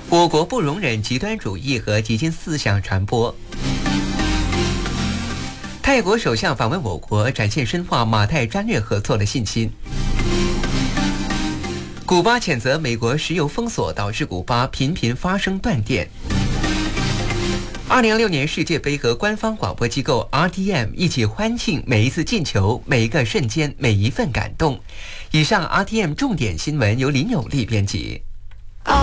我国不容忍极端主义和激进思想传播。泰国首相访问我国，展现深化马泰战略合作的信心。古巴谴责美国石油封锁导致古巴频频发生断电。2026年世界杯和官方广播机构 RTM 一起欢庆每一次进球、每一个瞬间、每一份感动。以上 RTM 重点新闻由林永利编辑。